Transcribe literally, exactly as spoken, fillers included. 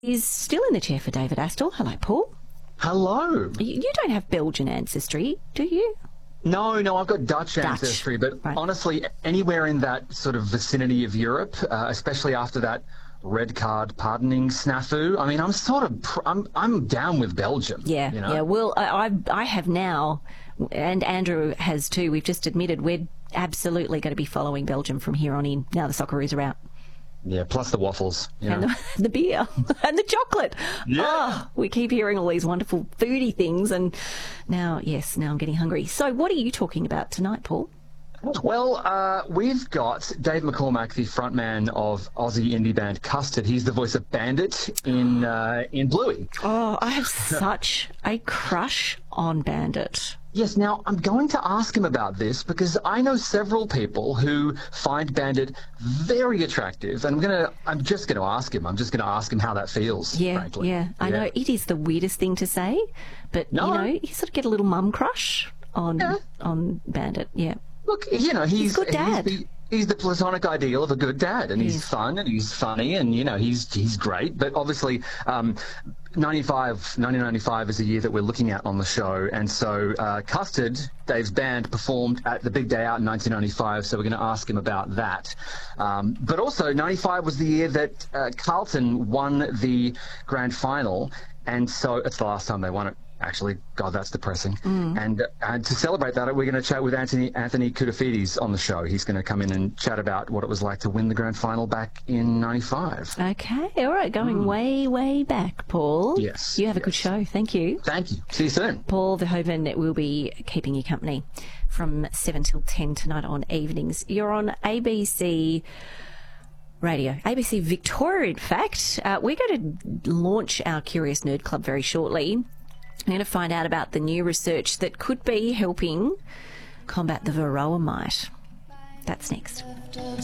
Is still in the chair for David Astle. Hello, Paul. Hello. You, you don't have Belgian ancestry, do you? No, no, I've got Dutch, Dutch. ancestry, but Right. honestly, anywhere in that sort of vicinity of Europe, uh, especially after that red card pardoning snafu, I mean, I'm sort of, pr- I'm, I'm down with Belgium. Yeah, you know? yeah. Well, I, I, I have now, and Andrew has too. We've just admitted we're absolutely going to be following Belgium from here on in. Now the Socceroos are out. Yeah, plus the waffles. You And know? the, the beer and the chocolate. Yeah. Oh, we keep hearing all these wonderful foodie things, and now, yes, now I'm getting hungry. So, what are you talking about tonight, Paul? Well, uh, we've got Dave McCormack, the frontman of Aussie indie band Custard. He's the voice of Bandit in uh, in Bluey. Oh, I have such a crush on Bandit. Yes, now I'm going to ask him about this because I know several people who find Bandit very attractive, and I'm gonna, I'm just going to ask him. I'm just going to ask him how that feels. Yeah, frankly. yeah. I know it is the weirdest thing to say, but No. you know, you sort of get a little mum crush on Yeah. on Bandit. Yeah. Look, you know, he's He's a good dad. He's the, he's the platonic ideal of a good dad, and he's Yes. fun and he's funny, and you know, he's he's great. But obviously, um, ninety-five, nineteen ninety-five is the year that we're looking at on the show, and so uh, Custard, Dave's band, performed at the Big Day Out in nineteen ninety-five. So we're going to ask him about that. Um, but also, ninety-five was the year that uh, Carlton won the grand final, and so it's the last time they won it. Actually, God, that's depressing. And and to celebrate that, we're going to chat with Anthony Anthony Koutoufides on the show. He's going to come in and chat about what it was like to win the grand final back in ninety-five. Okay. All right. Going way, way back, Paul. Yes, You have a yes. good show. Thank you. Thank you. See you soon. Paul Verhoeven will be keeping you company from seven till ten tonight on evenings. You're on A B C Radio, A B C Victoria, in fact. Uh, we're going to launch our Curious Nerd Club very shortly. We're going to find out about the new research that could be helping combat the varroa mite. That's next.